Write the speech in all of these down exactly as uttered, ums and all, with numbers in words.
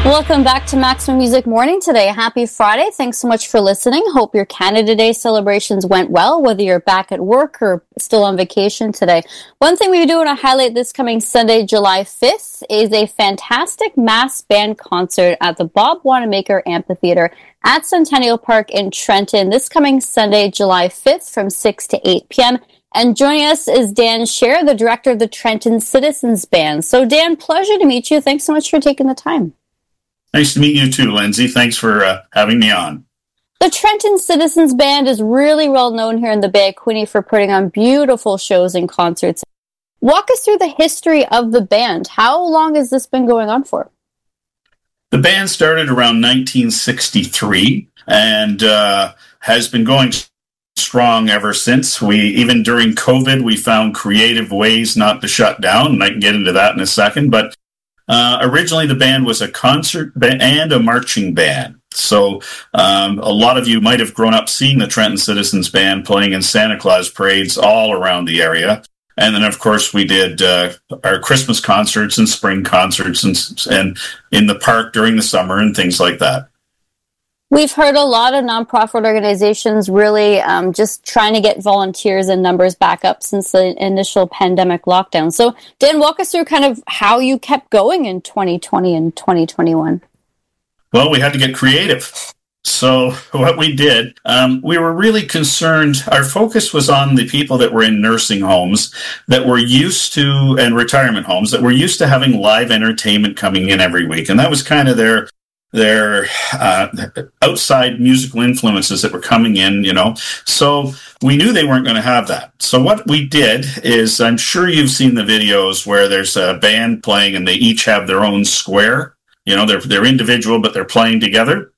Welcome back to Maximum Music Morning today. Happy Friday. Thanks so much for listening. Hope your Canada Day celebrations went well, whether you're back at work or still on vacation today. One thing we do want to highlight this coming Sunday, July fifth, is a fantastic mass band concert at the Bob Wanamaker Amphitheater at Centennial Park in Trenton this coming Sunday, July fifth from six to eight p.m. And joining us is Dan Scher, the director of the Trenton Citizens Band. So Dan, pleasure to meet you. Thanks so much for taking the time. Nice to meet you too, Lindsay. Thanks for uh, having me on. The Trenton Citizens Band is really well known here in the Bay of Quinte for putting on beautiful shows and concerts. Walk us through the history of the band. How long has this been going on for? The band started around nineteen sixty-three and uh, has been going strong ever since. We even during COVID, we found creative ways not to shut down, and I can get into that in a second, but Uh, originally, the band was a concert band and a marching band. So um, a lot of you might have grown up seeing the Trenton Citizens Band playing in Santa Claus parades all around the area. And then, of course, we did uh, our Christmas concerts and spring concerts and, and in the park during the summer and things like that. We've heard a lot of nonprofit organizations really um, just trying to get volunteers and numbers back up since the initial pandemic lockdown. So, Dan, walk us through kind of how you kept going in twenty twenty and twenty twenty-one. Well, we had to get creative. So what we did, um, we were really concerned. Our focus was on the people that were in nursing homes that were used to, and retirement homes, that were used to having live entertainment coming in every week. And that was kind of their their uh, outside musical influences that were coming in, you know. So we knew they weren't going to have that. So what we did is, I'm sure you've seen the videos where there's a band playing and they each have their own square. You know, they're they're individual, but they're playing together.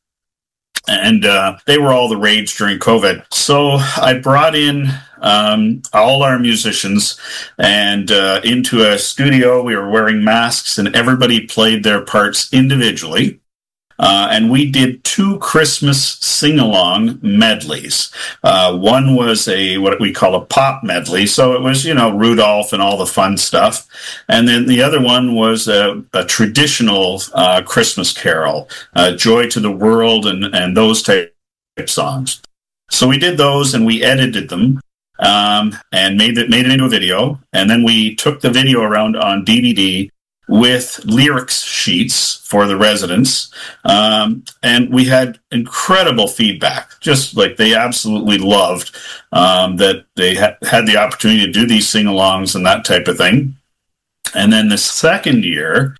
And uh, they were all the rage during COVID. So I brought in um, all our musicians and uh, into a studio. We were wearing masks and everybody played their parts individually. Uh, and we did two Christmas sing-along medleys. Uh, one was a what we call a pop medley, so it was, you know, Rudolph and all the fun stuff. And then the other one was a, a traditional uh, Christmas carol, uh, Joy to the World and, and those type of songs. So we did those and we edited them um, and made it, made it into a video. And then we took the video around on D V D with lyrics sheets for the residents. Um, and we had incredible feedback, just like they absolutely loved um, that they ha- had the opportunity to do these sing-alongs and that type of thing. And then the second year,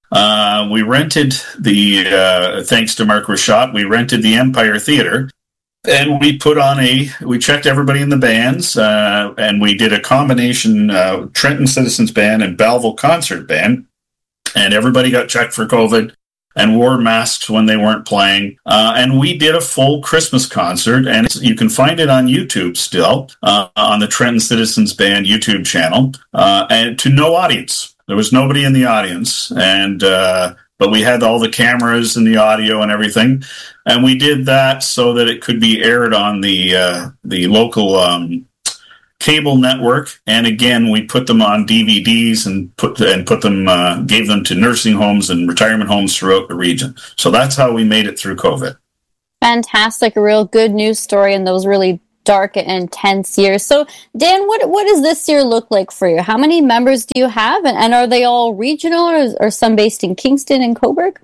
uh, we rented the, uh, thanks to Mark Rashad, we rented the Empire Theatre. And we put on a, we checked everybody in the bands, uh, and we did a combination uh, Trenton Citizens Band and Belleville Concert Band. And everybody got checked for COVID and wore masks when they weren't playing. Uh, and we did a full Christmas concert, and it's, you can find it on YouTube still, uh, on the Trenton Citizens Band YouTube channel, uh, and to no audience. There was nobody in the audience, and uh, but we had all the cameras and the audio and everything. And we did that so that it could be aired on the uh, the local um cable network, and again we put them on D V Ds and put and put them uh, gave them to nursing homes and retirement homes throughout the region. So that's how we made it through COVID. Fantastic, a real good news story in those really dark and intense years. So Dan, what what does this year look like for you? How many members do you have, and, and are they all regional or, or some based in Kingston and Cobourg?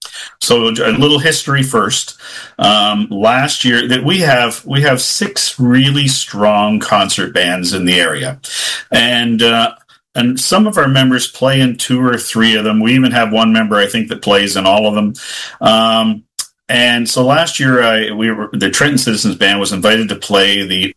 So a little history first. Um, last year, that we have we have six really strong concert bands in the area, and uh, and some of our members play in two or three of them. We even have one member, I think, that plays in all of them. Um, and so last year, I, we were, the Trenton Citizens Band was invited to play the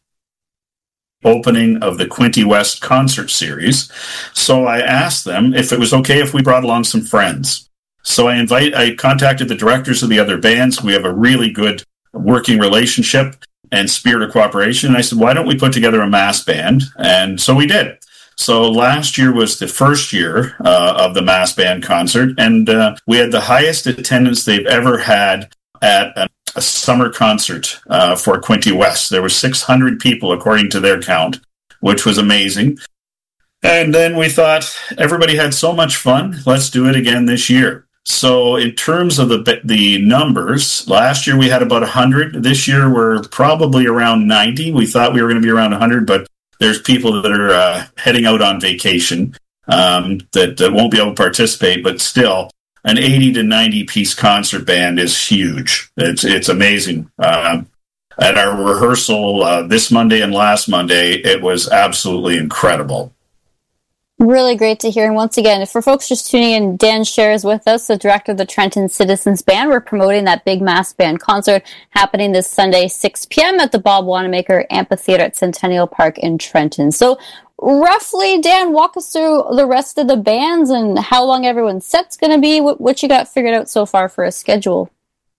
opening of the Quinte West concert series. So I asked them if it was okay if we brought along some friends. So I invite, I contacted the directors of the other bands. We have a really good working relationship and spirit of cooperation. And I said, why don't we put together a mass band? And so we did. So last year was the first year uh, of the mass band concert, and uh, we had the highest attendance they've ever had at a, a summer concert uh, for Quinte West. There were six hundred people, according to their count, which was amazing. And then we thought, everybody had so much fun, let's do it again this year. So in terms of the the numbers, last year we had about one hundred. This year we're probably around ninety. We thought we were going to be around one hundred, but there's people that are uh, heading out on vacation um, that, that won't be able to participate, but still, an eighty to ninety piece concert band is huge. It's it's amazing. Uh, at our rehearsal uh, this Monday and last Monday, it was absolutely incredible. Really great to hear. And once again, for folks just tuning in, Dan shares with us, the director of the Trenton Citizens Band. We're promoting that big mass band concert happening this Sunday, six p.m. at the Bob Wanamaker Amphitheater at Centennial Park in Trenton. So roughly, Dan, walk us through the rest of the bands and how long everyone's set's going to be. What, what you got figured out so far for a schedule?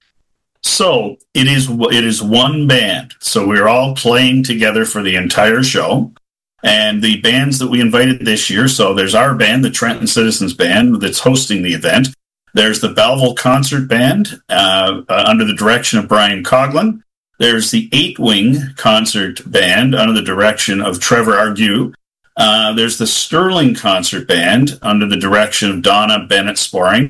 So it is it is one band. So we're all playing together for the entire show. And the bands that we invited this year, so there's our band, the Trenton Citizens Band, that's hosting the event. There's the Belleville Concert Band uh, uh, under the direction of Brian Coughlin. There's the Eight Wing Concert Band under the direction of Trevor Argue. Uh, there's the Sterling Concert Band under the direction of Donna Bennett Sporing.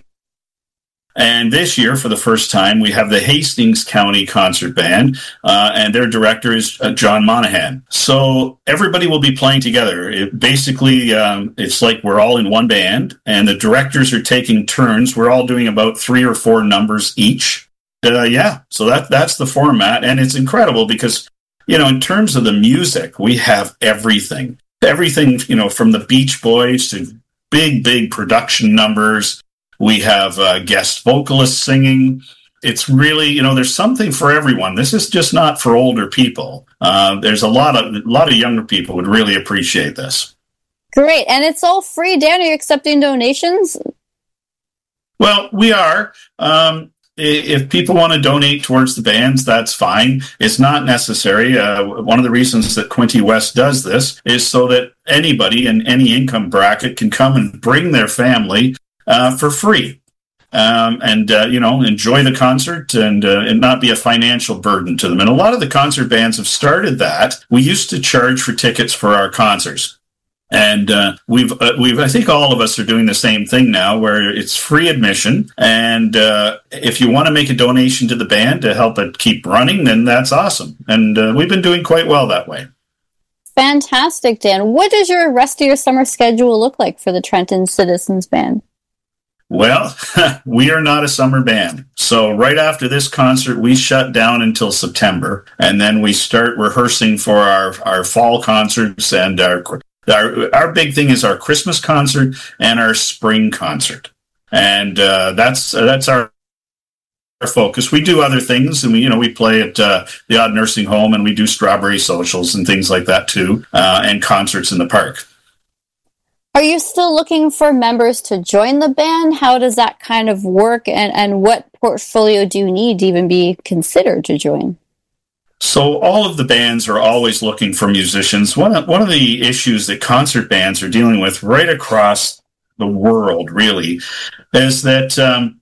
And this year, for the first time, we have the Hastings County Concert Band, uh, and their director is uh, John Monahan. So everybody will be playing together. It basically, um, it's like we're all in one band, and the directors are taking turns. We're all doing about three or four numbers each. Uh, yeah, so that that's the format, and it's incredible because, you know, in terms of the music, we have everything. Everything, you know, from the Beach Boys to big, big production numbers. We have uh, guest vocalists singing. It's really, you know, there's something for everyone. This is just not for older people. Uh, there's a lot of a lot of younger people would really appreciate this. Great. And it's all free. Dan, are you accepting donations? Well, we are. Um, if people want to donate towards the bands, that's fine. It's not necessary. Uh, one of the reasons that Quinte West does this is so that anybody in any income bracket can come and bring their family Uh, for free, um, and uh, you know, enjoy the concert and uh, and not be a financial burden to them. And a lot of the concert bands have started that. We used to charge for tickets for our concerts, and uh, we've uh, we've I think all of us are doing the same thing now, where it's free admission. And uh, if you want to make a donation to the band to help it keep running, then that's awesome. And uh, we've been doing quite well that way. Fantastic, Dan. What does your rest of your summer schedule look like for the Trenton Citizens Band? Well, we are not a summer band. So right after this concert, we shut down until September, and then we start rehearsing for our, our fall concerts, and our, our our big thing is our Christmas concert and our spring concert. And uh, that's uh, that's our our focus. We do other things, and we you know we play at uh, the odd nursing home, and we do strawberry socials and things like that too, uh, and concerts in the park. Are you still looking for members to join the band? How does that kind of work, and, and what portfolio do you need to even be considered to join? So all of the bands are always looking for musicians. One of, one of the issues that concert bands are dealing with right across the world, really, is that um,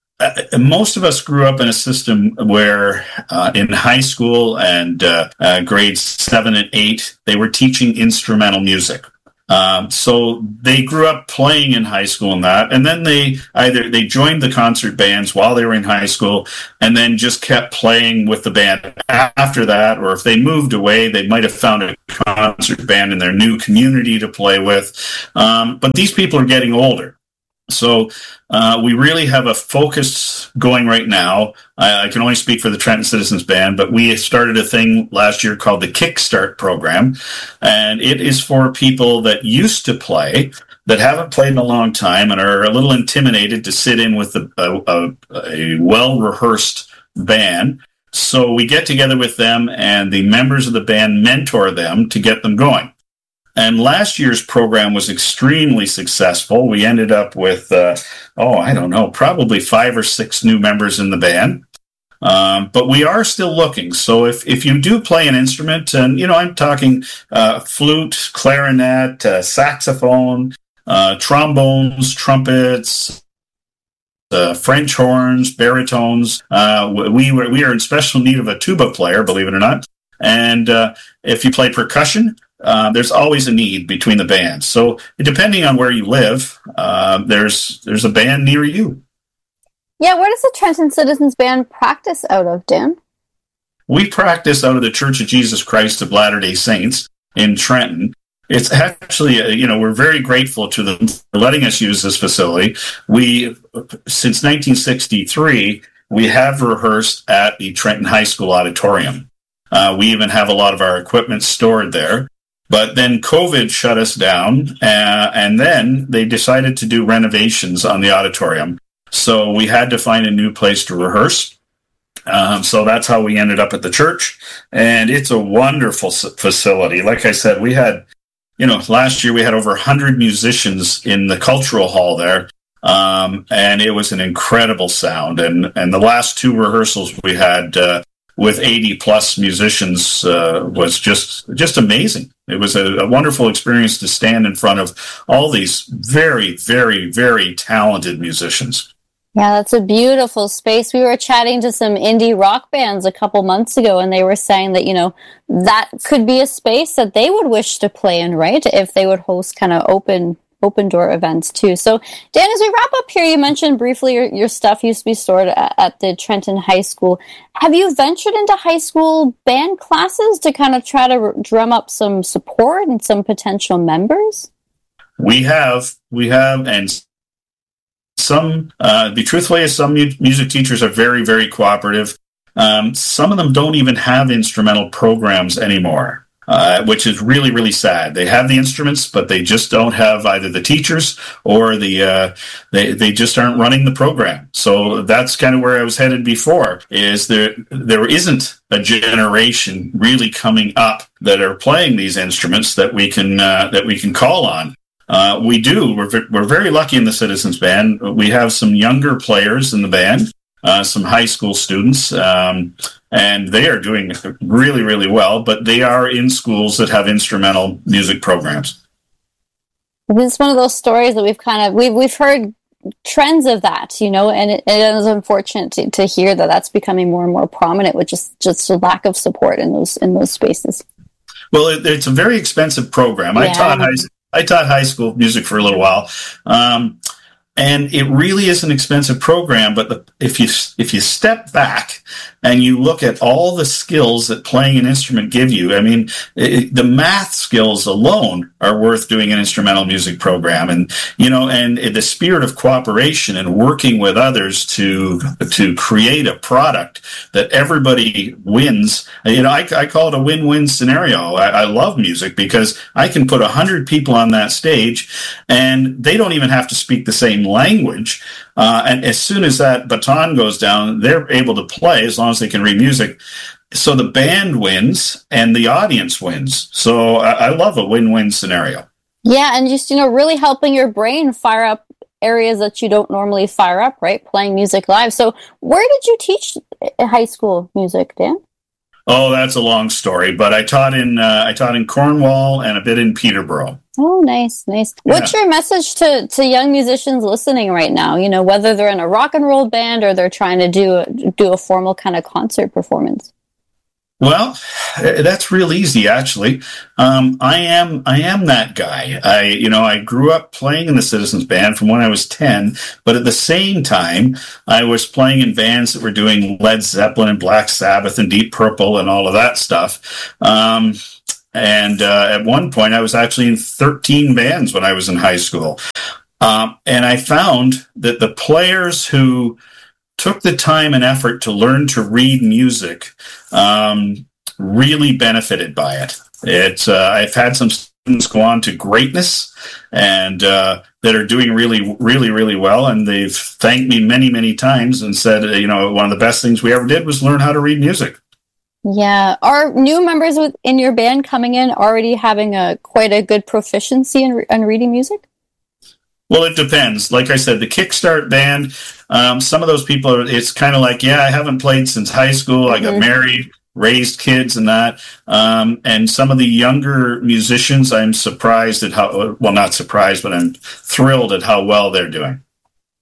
most of us grew up in a system where uh, in high school and uh, uh, grades seven and eight, they were teaching instrumental music. Um, so they grew up playing in high school and that, and then they either they joined the concert bands while they were in high school and then just kept playing with the band after that, or if they moved away, they might have found a concert band in their new community to play with. Um, but these people are getting older. So uh, we really have a focus going right now. I, I can only speak for the Trenton Citizens Band, but we started a thing last year called the Kickstart program, and it is for people that used to play, that haven't played in a long time, and are a little intimidated to sit in with a, a, a well-rehearsed band. So we get together with them, and the members of the band mentor them to get them going. And last year's program was extremely successful. We ended up with, uh, oh, I don't know, probably five or six new members in the band. Um, but we are still looking. So if, if you do play an instrument, and, you know, I'm talking uh, flute, clarinet, uh, saxophone, uh, trombones, trumpets, uh, French horns, baritones, uh, we, we are in special need of a tuba player, believe it or not. And uh, if you play percussion, Uh, there's always a need between the bands. So depending on where you live, uh, there's there's a band near you. Yeah, where does the Trenton Citizens Band practice out of, Dan? We practice out of the Church of Jesus Christ of Latter-day Saints in Trenton. It's actually, uh, you know, we're very grateful to them for letting us use this facility. We, since nineteen sixty-three, we have rehearsed at the Trenton High School auditorium. Uh, we even have a lot of our equipment stored there. But then COVID shut us down, uh, and then they decided to do renovations on the auditorium. So we had to find a new place to rehearse. Um, so that's how we ended up at the church. And it's a wonderful facility. Like I said, we had, you know, last year we had over one hundred musicians in the cultural hall there. Um, and it was an incredible sound. And, and the last two rehearsals we had uh, with eighty plus musicians uh, was just just amazing. It was a, a wonderful experience to stand in front of all these very, very, very talented musicians. Yeah, that's a beautiful space. We were chatting to some indie rock bands a couple months ago, and they were saying that, you know, that could be a space that they would wish to play in, right? If they would host kind of open open door events too. So, Dan, as we wrap up here, you mentioned briefly your, your stuff used to be stored at, at the Trenton High School. Have you ventured into high school band classes to kind of try to drum up some support and some potential members? We have, we have, and some, uh, be truthfully, some mu- music teachers are very, very cooperative. Um, some of them don't even have instrumental programs anymore. Uh, which is really, really sad. They have the instruments, but they just don't have either the teachers or the uh, they they just aren't running the program. So that's kind of where I was headed before. Is there there isn't a generation really coming up that are playing these instruments that we can uh, that we can call on. Uh, we do. We're we're very lucky in the Citizens Band. We have some younger players in the band. Uh, some high school students, um, and they are doing really, really well, but they are in schools that have instrumental music programs. It's one of those stories that we've kind of, we've, we've heard trends of that, you know, and it, it is unfortunate to, to hear that that's becoming more and more prominent with just, just a lack of support in those, in those spaces. Well, it, it's a very expensive program. Yeah. I taught high, I taught high school music for a little while. Um, And it really is an expensive program, but the, if you if you step back and you look at all the skills that playing an instrument give you, I mean, it, the math skills alone are worth doing an instrumental music program, and you know, and the spirit of cooperation and working with others to to create a product that everybody wins. You know, I, I call it a win-win scenario. I, I love music because I can put a hundred people on that stage, and they don't even have to speak the same language, uh, and as soon as that baton goes down, they're able to play as long as they can read music. So the band wins and the audience wins. So I, I love a win-win scenario. Yeah, and just, you know, really helping your brain fire up areas that you don't normally fire up, right? Playing music live. So where did you teach high school music, Dan? Oh, that's a long story, but I taught in uh, I taught in Cornwall and a bit in Peterborough. Oh, nice, nice. Yeah. What's your message to, to young musicians listening right now? You know, whether they're in a rock and roll band or they're trying to do a, do a formal kind of concert performance. Well, that's real easy, actually. Um, I am I am that guy. I you know I grew up playing in the Citizens Band from when I was ten, but at the same time, I was playing in bands that were doing Led Zeppelin and Black Sabbath and Deep Purple and all of that stuff. Um, and uh, at one point, I was actually in thirteen bands when I was in high school. Um, and I found that the players who took the time and effort to learn to read music, um, really benefited by it. It's, uh, I've had some students go on to greatness and uh, that are doing really, really, really well. And they've thanked me many, many times and said, uh, you know, one of the best things we ever did was learn how to read music. Yeah. Are new members in your band coming in already having a quite a good proficiency in, in reading music? Well, it depends. Like I said, the Kickstart band, um, some of those people, are, it's kind of like, yeah, I haven't played since high school. I got mm-hmm. married, raised kids and that. Um, and some of the younger musicians, I'm surprised at how, well, not surprised, but I'm thrilled at how well they're doing.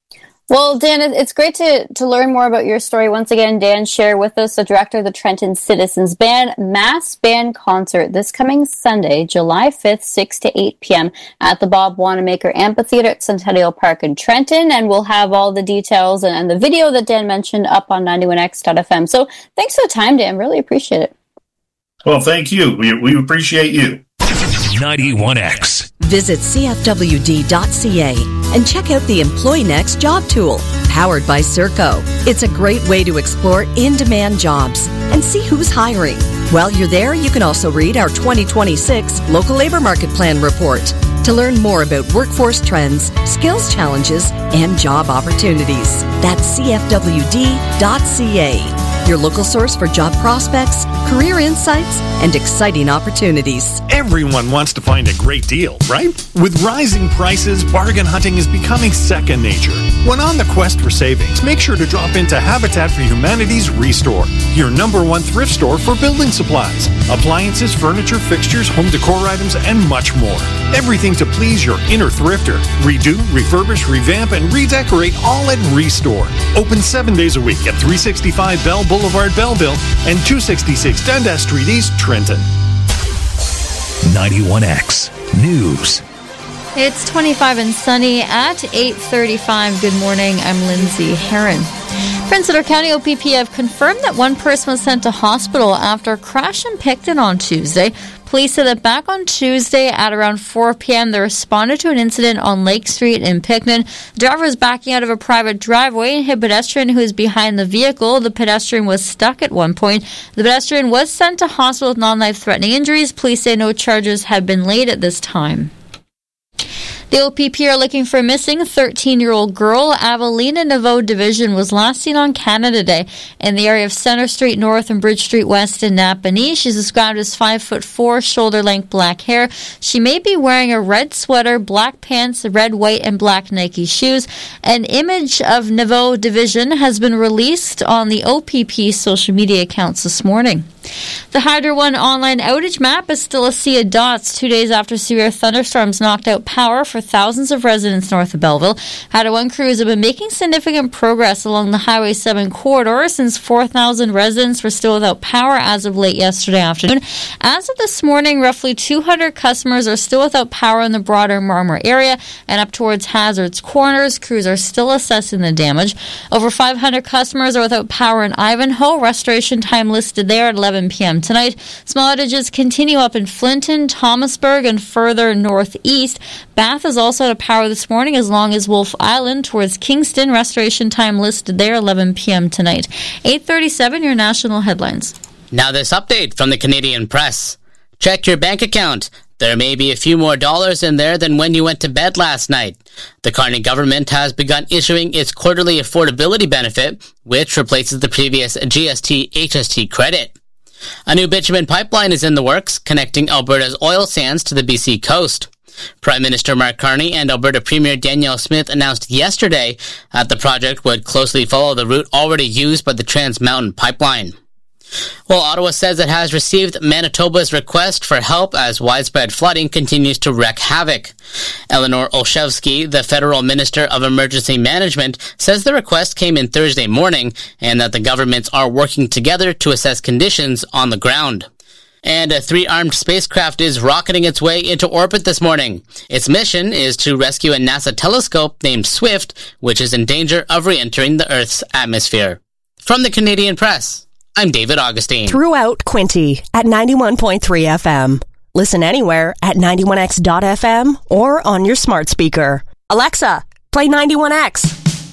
Well, Dan, it's great to, to learn more about your story. Once again, Dan, share with us the director of the Trenton Citizens Band Mass Band Concert this coming Sunday, July fifth, six to eight p.m. at the Bob Wanamaker Amphitheater at Centennial Park in Trenton. And we'll have all the details and, and the video that Dan mentioned up on ninety-one x dot f m. So thanks for the time, Dan. Really appreciate it. Well, thank you. We, we appreciate you. ninety-one X. Visit c f w d dot c a and check out the Employ Next job tool, powered by Serco. It's a great way to explore in-demand jobs and see who's hiring. While you're there, you can also read our twenty twenty-six Local Labor Market Plan report to learn more about workforce trends, skills challenges, and job opportunities. That's c f w d dot c a. Your local source for job prospects, career insights, and exciting opportunities. Everyone wants to find a great deal, right? With rising prices, bargain hunting is becoming second nature. When on the quest for savings, make sure to drop into Habitat for Humanity's Restore, your number one thrift store for building supplies, appliances, furniture, fixtures, home decor items, and much more. Everything to please your inner thrifter. Redo, refurbish, revamp, and redecorate all at Restore. Open seven days a week at three sixty-five Bell Boulevard, Belleville, and two sixty-six Dundas Street East, Trenton. ninety-one X News. It's twenty-five and sunny at eight thirty-five. Good morning. I'm Lindsay Herron. Prince Edward County O P P have confirmed that one person was sent to hospital after a crash in Picton on Tuesday. Police said that back on Tuesday at around four p.m. they responded to an incident on Lake Street in Picton. The driver was backing out of a private driveway and hit a pedestrian who was behind the vehicle. The pedestrian was stuck at one point. The pedestrian was sent to hospital with non-life-threatening injuries. Police say no charges have been laid at this time. The O P P are looking for a missing thirteen-year-old girl. Avelina Naveau Division was last seen on Canada Day in the area of Centre Street North and Bridge Street West in Napanee. She's described as five foot four, shoulder-length black hair. She may be wearing a red sweater, black pants, red, white, and black Nike shoes. An image of Naveau Division has been released on the O P P social media accounts this morning. The Hydro One online outage map is still a sea of dots two days after severe thunderstorms knocked out power for thousands of residents north of Belleville. Hydro One crews have been making significant progress along the Highway seven corridor since four thousand residents were still without power as of late yesterday afternoon. As of this morning, roughly two hundred customers are still without power in the broader Marmor area and up towards Hazards Corners. Crews are still assessing the damage. Over five hundred customers are without power in Ivanhoe. Restoration time listed there at eleven p.m. tonight. Small outages continue up in Flinton, Thomasburg, and further northeast. Bath is also out of power this morning as long as Wolf Island towards Kingston. Restoration time listed there eleven p.m. tonight. eight thirty-seven, your national headlines. Now this update from the Canadian Press. Check your bank account. There may be a few more dollars in there than when you went to bed last night. The Carney government has begun issuing its quarterly affordability benefit, which replaces the previous G S T H S T credit. A new bitumen pipeline is in the works, connecting Alberta's oil sands to the B C coast. Prime Minister Mark Carney and Alberta Premier Danielle Smith announced yesterday that the project would closely follow the route already used by the Trans Mountain Pipeline. Well, Ottawa says it has received Manitoba's request for help as widespread flooding continues to wreak havoc. Eleanor Olszewski, the federal minister of emergency management, says the request came in Thursday morning and that the governments are working together to assess conditions on the ground. And a three-armed spacecraft is rocketing its way into orbit this morning. Its mission is to rescue a NASA telescope named SWIFT, which is in danger of re-entering the Earth's atmosphere. From the Canadian Press, I'm David Augustine. Throughout Quinte at ninety-one point three F M. Listen anywhere at ninety-one x dot f m or on your smart speaker. Alexa, play ninety-one X.